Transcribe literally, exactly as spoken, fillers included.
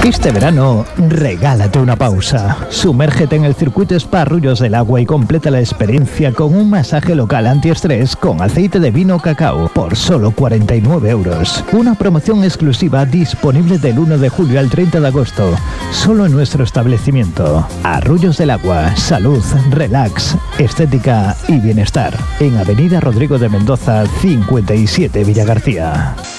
Este verano, regálate una pausa. Sumérgete en el circuito Spa Arroyos del Agua y completa la experiencia con un masaje local antiestrés con aceite de vino cacao por solo cuarenta y nueve euros. Una promoción exclusiva disponible del uno de julio al treinta de agosto, solo en nuestro establecimiento. Arroyos del Agua, salud, relax, estética y bienestar. En Avenida Rodrigo de Mendoza, cincuenta y siete, Villagarcía.